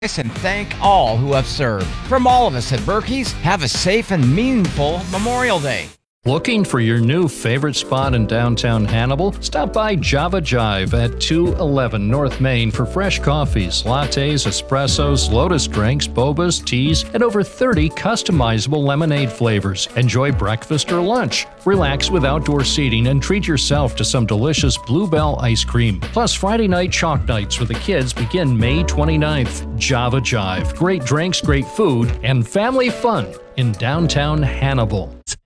and thank all who have served. From all of us at Berkey's, have a safe and meaningful Memorial Day. Looking for your new favorite spot in downtown Hannibal? Stop by Java Jive at 211 North Main for fresh coffees, lattes, espressos, lotus drinks, bobas, teas, and over 30 customizable lemonade flavors. Enjoy breakfast or lunch. Relax with outdoor seating and treat yourself to some delicious Bluebell ice cream. Plus, Friday night chalk nights with the kids begin May 29th. Java Jive. Great drinks, great food, and family fun in downtown Hannibal.